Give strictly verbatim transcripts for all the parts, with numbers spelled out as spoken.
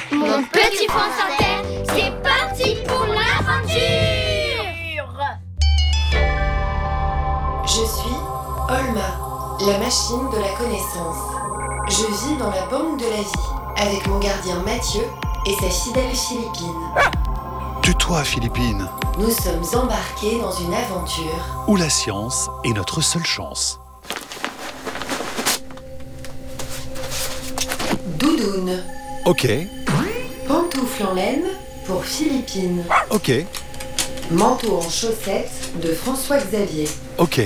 Mon petit France Inter, c'est parti pour l'aventure! Je suis Olma, la machine de la connaissance. Je vis dans la banque de la vie, avec mon gardien Mathieu et sa fidèle Philippine. Tue-toi, Philippine. Nous sommes embarqués dans une aventure où la science est notre seule chance. Doudoune. Ok. Pantoufle en laine pour Philippine. Ok. Manteau en chaussettes de François-Xavier. Ok.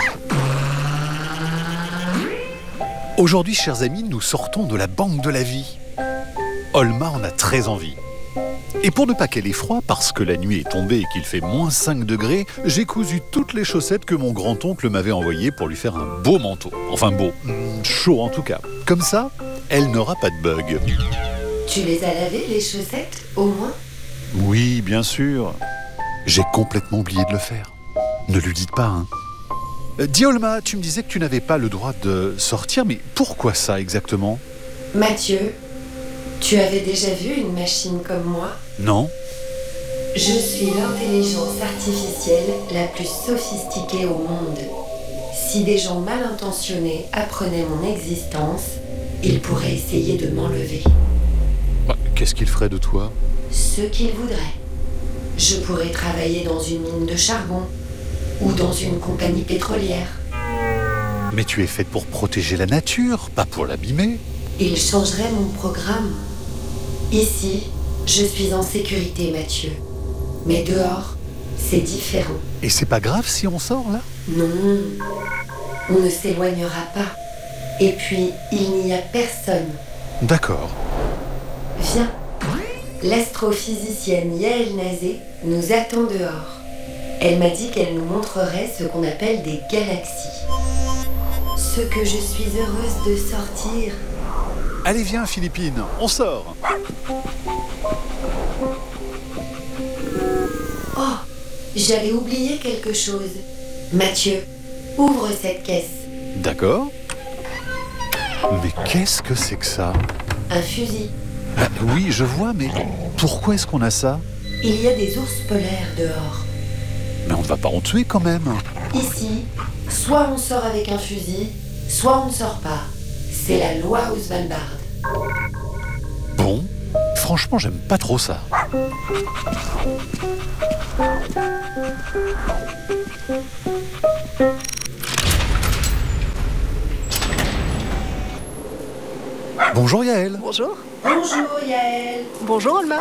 Aujourd'hui, chers amis, nous sortons de la banque de la vie. Olma en a très envie. Et pour ne pas qu'elle ait froid, parce que la nuit est tombée et qu'il fait moins cinq degrés, j'ai cousu toutes les chaussettes que mon grand-oncle m'avait envoyées pour lui faire un beau manteau. Enfin beau, chaud en tout cas. Comme ça, elle n'aura pas de bug. Tu les as lavées, les chaussettes, au moins? Oui, bien sûr. J'ai complètement oublié de le faire. Ne lui dites pas, hein. Euh, dis Olma, tu me disais que tu n'avais pas le droit de sortir, mais pourquoi ça exactement? Mathieu, tu avais déjà vu une machine comme moi? Non. Je suis l'intelligence artificielle la plus sophistiquée au monde. Si des gens mal intentionnés apprenaient mon existence, ils pourraient essayer de m'enlever. Bah, qu'est-ce qu'il ferait de toi? Ce qu'ils voudraient. Je pourrais travailler dans une mine de charbon ou dans une compagnie pétrolière. Mais tu es faite pour protéger la nature, pas pour l'abîmer. Ils changeraient mon programme. Ici, je suis en sécurité, Mathieu. Mais dehors, c'est différent. Et c'est pas grave si on sort, là? Non, on ne s'éloignera pas. Et puis, il n'y a personne. D'accord. Viens. L'astrophysicienne Yael Nazé nous attend dehors. Elle m'a dit qu'elle nous montrerait ce qu'on appelle des galaxies. Ce que je suis heureuse de sortir. Allez, viens, Philippine, on sort. Oh, j'avais oublié quelque chose. Mathieu, ouvre cette caisse. D'accord. Mais qu'est-ce que c'est que ça? Un fusil. Ah, oui, je vois, mais pourquoi est-ce qu'on a ça? Il y a des ours polaires dehors. Mais on ne va pas en tuer quand même. Ici, soit on sort avec un fusil, soit on ne sort pas. C'est la loi au Svalbard. Bon, franchement, j'aime pas trop ça. Bonjour Yael. Bonjour. Bonjour Yael. Bonjour Olma.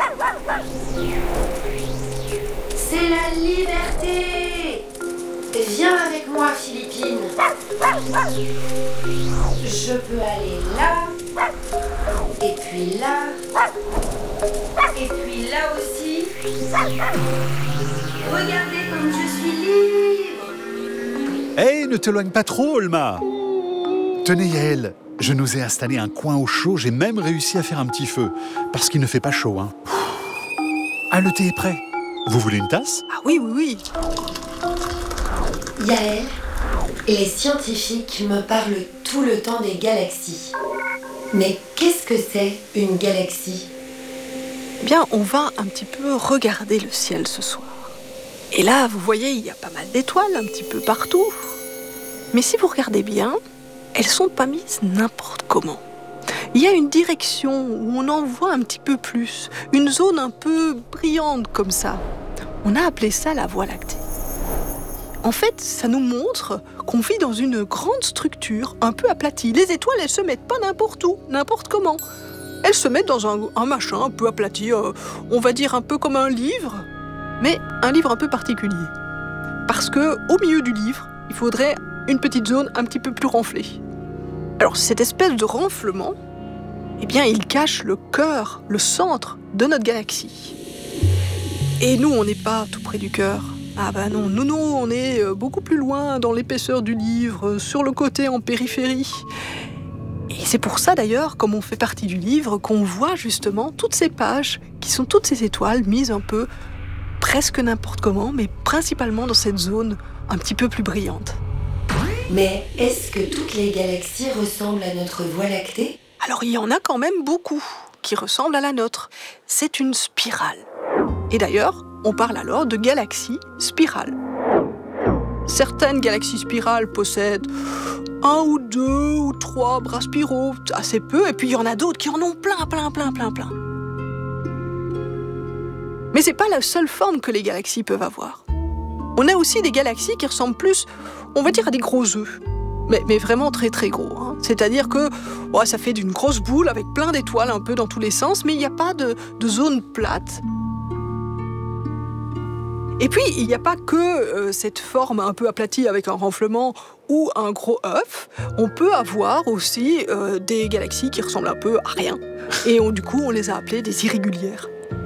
C'est la liberté. Viens avec moi, Philippine. Je peux aller là, et puis là, et puis là aussi. Regardez comme je suis libre. Hé, hey, ne t'éloigne pas trop, Olma. Tenez Yael, je nous ai installé un coin au chaud, j'ai même réussi à faire un petit feu, parce qu'il ne fait pas chaud, hein. Ah, le thé est prêt. Vous voulez une tasse? Ah oui, oui, oui. Yael, les scientifiques me parlent tout le temps des galaxies. Mais qu'est-ce que c'est une galaxie? Eh bien, on va un petit peu regarder le ciel ce soir. Et là, vous voyez, il y a pas mal d'étoiles un petit peu partout. Mais si vous regardez bien, elles sont pas mises n'importe comment. Il y a une direction où on en voit un petit peu plus, une zone un peu brillante comme ça. On a appelé ça la Voie lactée. En fait, ça nous montre qu'on vit dans une grande structure un peu aplatie. Les étoiles, elles se mettent pas n'importe où, n'importe comment. Elles se mettent dans un, un machin un peu aplati, euh, on va dire un peu comme un livre, mais un livre un peu particulier. Parce que au milieu du livre, il faudrait une petite zone un petit peu plus renflée. Alors cette espèce de renflement, eh bien, il cache le cœur, le centre de notre galaxie. Et nous, on n'est pas tout près du cœur. Ah ben non, nous, nous, on est beaucoup plus loin dans l'épaisseur du livre, sur le côté en périphérie. Et c'est pour ça d'ailleurs, comme on fait partie du livre, qu'on voit justement toutes ces pages, qui sont toutes ces étoiles mises un peu, presque n'importe comment, mais principalement dans cette zone un petit peu plus brillante. Mais est-ce que toutes les galaxies ressemblent à notre Voie lactée? Alors il y en a quand même beaucoup. qui ressemble à la nôtre. C'est une spirale. Et d'ailleurs, on parle alors de galaxies spirales. Certaines galaxies spirales possèdent un ou deux ou trois bras spiraux, assez peu, et puis il y en a d'autres qui en ont plein, plein, plein, plein, plein. Mais c'est pas la seule forme que les galaxies peuvent avoir. On a aussi des galaxies qui ressemblent plus, on va dire, à des gros œufs. Mais, mais vraiment très très gros. Hein. C'est-à-dire que ouais, ça fait d'une grosse boule avec plein d'étoiles un peu dans tous les sens, mais il n'y a pas de, de zone plate. Et puis, il n'y a pas que euh, cette forme un peu aplatie avec un renflement ou un gros œuf. On peut avoir aussi euh, des galaxies qui ressemblent un peu à rien. Et on, du coup, on les a appelées des irrégulières.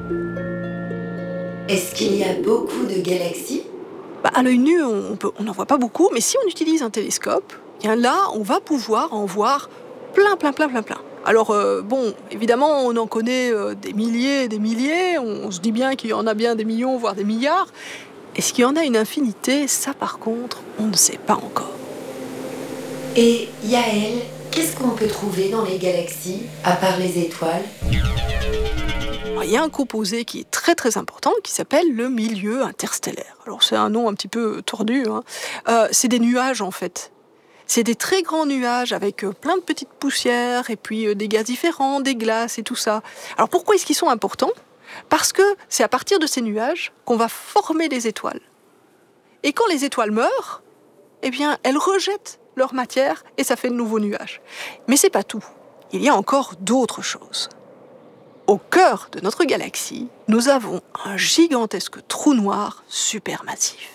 Est-ce qu'il y a beaucoup de galaxies ? Bah, à l'œil nu, on n'en voit pas beaucoup, mais si on utilise un télescope, bien là, on va pouvoir en voir plein, plein, plein, plein, plein. Alors, euh, bon, évidemment, on en connaît euh, des milliers et des milliers, on, on se dit bien qu'il y en a bien des millions, voire des milliards. Est-ce qu'il y en a une infinité ? Ça, par contre, on ne sait pas encore. Et Yaël, qu'est-ce qu'on peut trouver dans les galaxies, à part les étoiles ? Il y a un composé qui est très très important qui s'appelle le milieu interstellaire. Alors c'est un nom un petit peu tordu, hein. euh, c'est des nuages en fait. C'est des très grands nuages avec plein de petites poussières et puis des gaz différents, des glaces et tout ça. Alors pourquoi est-ce qu'ils sont importants ? Parce que c'est à partir de ces nuages qu'on va former les étoiles. Et quand les étoiles meurent, eh bien elles rejettent leur matière et ça fait de nouveaux nuages. Mais c'est pas tout. Il y a encore d'autres choses. Au cœur de notre galaxie, nous avons un gigantesque trou noir supermassif.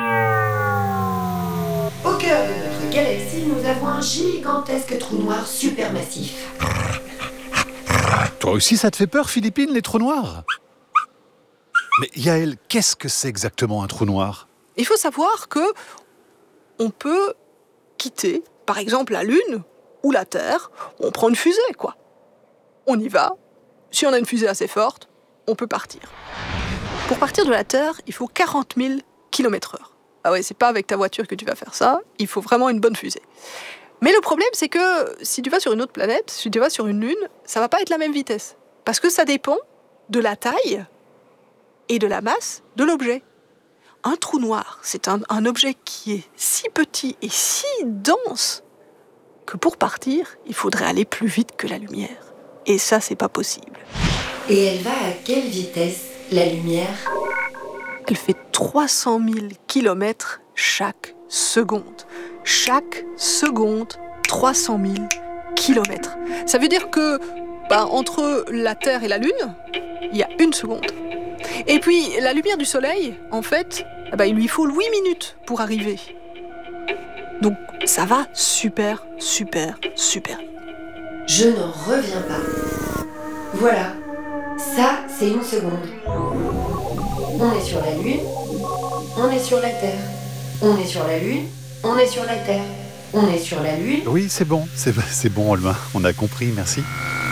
Au cœur de notre galaxie, nous avons un gigantesque trou noir supermassif. Toi aussi, ça te fait peur, Philippine, les trous noirs ? Mais Yaël, qu'est-ce que c'est exactement un trou noir ? Il faut savoir que on peut quitter, par exemple, la Lune ou la Terre. On prend une fusée, quoi. On y va. Si on a une fusée assez forte, on peut partir. Pour partir de la Terre, il faut quarante mille kilomètres heure. Ah ouais, c'est pas avec ta voiture que tu vas faire ça, il faut vraiment une bonne fusée. Mais le problème, c'est que si tu vas sur une autre planète, si tu vas sur une Lune, ça va pas être la même vitesse. Parce que ça dépend de la taille et de la masse de l'objet. Un trou noir, c'est un, un objet qui est si petit et si dense que pour partir, il faudrait aller plus vite que la lumière. Et ça, c'est pas possible. Et elle va à quelle vitesse, la lumière ? Elle fait trois cent mille kilomètres chaque seconde. Chaque seconde, trois cent mille kilomètres. Ça veut dire que, bah, entre la Terre et la Lune, il y a une seconde. Et puis, la lumière du Soleil, en fait, bah, il lui faut huit minutes pour arriver. Donc, ça va super, super, super vite. Je n'en reviens pas. Voilà, ça c'est une seconde. On est sur la Lune, on est sur la Terre. On est sur la Lune, on est sur la Terre. On est sur la Lune. Oui, c'est bon, c'est, c'est bon, Olma, on a compris, merci.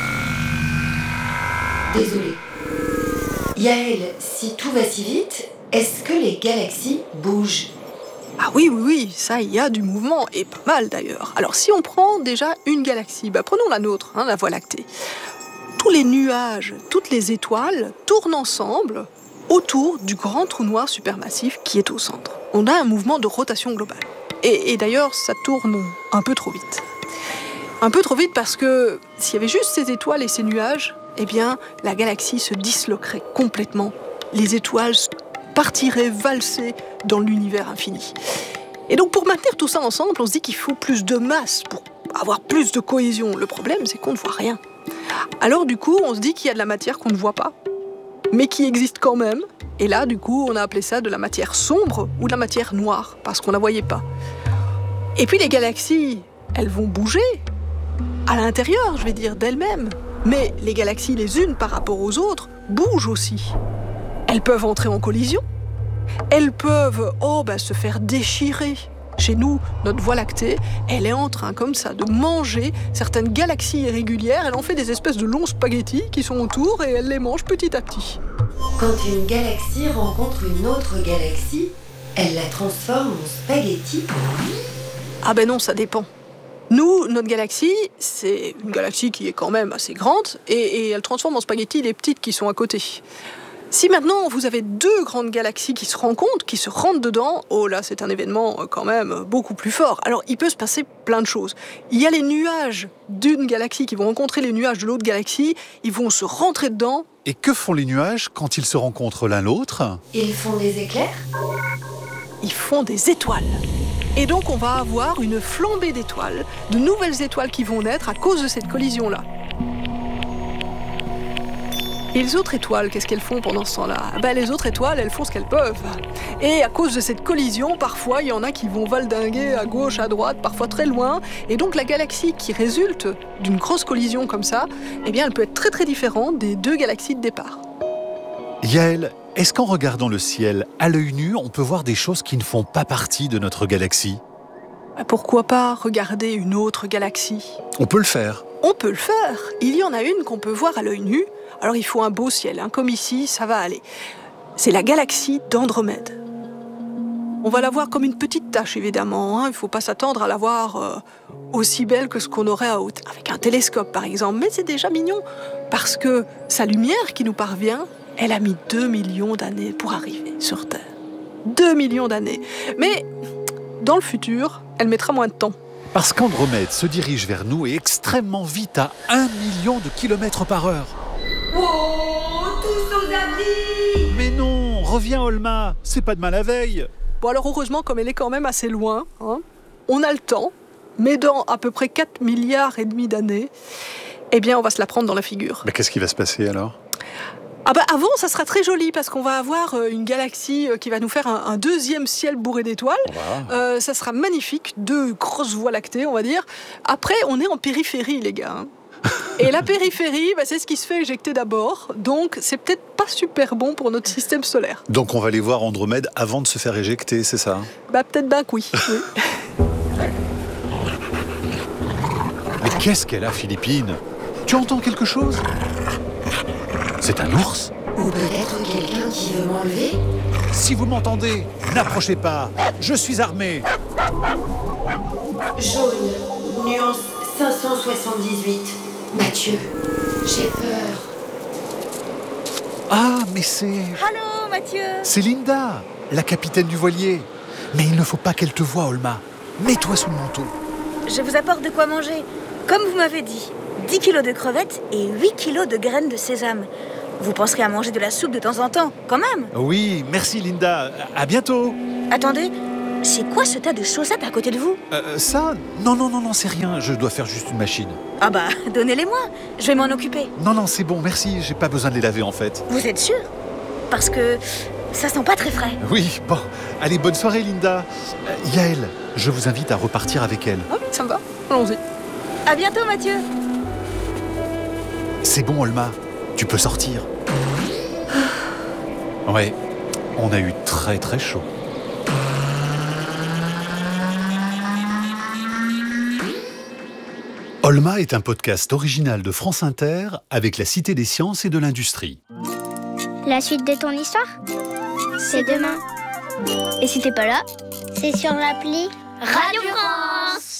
Désolée. Yaël, si tout va si vite, est-ce que les galaxies bougent ? Ah oui, oui, oui, ça, il y a du mouvement, et pas mal d'ailleurs. Alors si on prend déjà une galaxie, bah, prenons la nôtre, hein, la Voie lactée. Tous les nuages, toutes les étoiles tournent ensemble autour du grand trou noir supermassif qui est au centre. On a un mouvement de rotation globale. Et, et d'ailleurs, ça tourne un peu trop vite. Un peu trop vite parce que s'il y avait juste ces étoiles et ces nuages, eh bien, la galaxie se disloquerait complètement. Les étoiles partiraient valser dans l'univers infini. Et donc pour maintenir tout ça ensemble, on se dit qu'il faut plus de masse pour avoir plus de cohésion. Le problème, c'est qu'on ne voit rien. Alors du coup, on se dit qu'il y a de la matière qu'on ne voit pas, mais qui existe quand même. Et là, du coup, on a appelé ça de la matière sombre ou de la matière noire, parce qu'on ne la voyait pas. Et puis les galaxies, elles vont bouger à l'intérieur, je vais dire, d'elles-mêmes. Mais les galaxies, les unes par rapport aux autres, bougent aussi. Elles peuvent entrer en collision. Elles peuvent oh, bah, se faire déchirer. Chez nous, notre Voie lactée, elle est en train comme ça de manger certaines galaxies irrégulières. Elle en fait des espèces de longs spaghettis qui sont autour et elle les mange petit à petit. Quand une galaxie rencontre une autre galaxie, elle la transforme en spaghetti ? Ah ben non, ça dépend. Nous, notre galaxie, c'est une galaxie qui est quand même assez grande et, et elle transforme en spaghettis les petites qui sont à côté. Si maintenant vous avez deux grandes galaxies qui se rencontrent, qui se rentrent dedans, oh là, c'est un événement quand même beaucoup plus fort. Alors, il peut se passer plein de choses. Il y a les nuages d'une galaxie qui vont rencontrer les nuages de l'autre galaxie, ils vont se rentrer dedans. Et que font les nuages quand ils se rencontrent l'un l'autre? Ils font des éclairs? Ils font des étoiles. Et donc, on va avoir une flambée d'étoiles, de nouvelles étoiles qui vont naître à cause de cette collision-là. Et les autres étoiles, qu'est-ce qu'elles font pendant ce temps-là? Ben, les autres étoiles, elles font ce qu'elles peuvent. Et à cause de cette collision, parfois, il y en a qui vont valdinguer à gauche, à droite, parfois très loin. Et donc, la galaxie qui résulte d'une grosse collision comme ça, eh bien, elle peut être très très différente des deux galaxies de départ. Yael, est-ce qu'en regardant le ciel à l'œil nu, on peut voir des choses qui ne font pas partie de notre galaxie? Ben, pourquoi pas regarder une autre galaxie? On peut le faire. On peut le faire. Il y en a une qu'on peut voir à l'œil nu. Alors il faut un beau ciel, hein. Comme ici, ça va aller. C'est la galaxie d'Andromède. On va la voir comme une petite tache, évidemment. Hein. Il ne faut pas s'attendre à la voir euh, aussi belle que ce qu'on aurait à haute, avec un télescope, par exemple. Mais c'est déjà mignon, parce que sa lumière qui nous parvient, elle a mis deux millions d'années pour arriver sur Terre. deux millions d'années. Mais dans le futur, elle mettra moins de temps. Parce qu'Andromède se dirige vers nous et extrêmement vite à un million de kilomètres par heure. Oh, tous aux abris! Mais non, reviens Olma, c'est pas de mal la veille. Bon alors heureusement, comme elle est quand même assez loin, hein, on a le temps, mais dans à peu près quatre milliards et demi d'années, eh bien on va se la prendre dans la figure. Mais qu'est-ce qui va se passer alors? Ah bah avant, ça sera très joli parce qu'on va avoir une galaxie qui va nous faire un, un deuxième ciel bourré d'étoiles. Wow. Euh, ça sera magnifique, deux grosses voies lactées, on va dire. Après, on est en périphérie, les gars. Hein. Et la périphérie, bah, c'est ce qui se fait éjecter d'abord. Donc, c'est peut-être pas super bon pour notre système solaire. Donc on va aller voir Andromède avant de se faire éjecter, c'est ça? Bah peut-être bien que oui. oui. Mais qu'est-ce qu'elle a, Philippine? Tu entends quelque chose? C'est un ours? Ou peut-être quelqu'un qui veut m'enlever? Si vous m'entendez, n'approchez pas. Je suis armé. Jaune, nuance cinq cent soixante-dix-huit. Mathieu, j'ai peur. Ah, mais c'est... Allô, Mathieu? C'est Linda, la capitaine du voilier. Mais il ne faut pas qu'elle te voie, Olma. Mets-toi sous le manteau. Je vous apporte de quoi manger. Comme vous m'avez dit, dix kilos de crevettes et huit kilos de graines de sésame. Vous penserez à manger de la soupe de temps en temps, quand même. Oui, merci Linda. À bientôt. Attendez, c'est quoi ce tas de chaussettes à côté de vous? Euh, ça? Non, non, non, non, c'est rien. Je dois faire juste une machine. Ah bah, donnez-les-moi. Je vais m'en occuper. Non, non, c'est bon, merci. J'ai pas besoin de les laver, en fait. Vous êtes sûr? Parce que ça sent pas très frais. Oui, bon. Allez, bonne soirée, Linda. Euh, Yael, je vous invite à repartir avec elle. Ah oui, ça me va. Allons-y. À bientôt, Mathieu. C'est bon, Olma. Tu peux sortir. Ouais, on a eu très très chaud. Olma est un podcast original de France Inter avec la Cité des Sciences et de l'Industrie. La suite de ton histoire, c'est demain. Et si t'es pas là, C'est sur l'appli Radio France.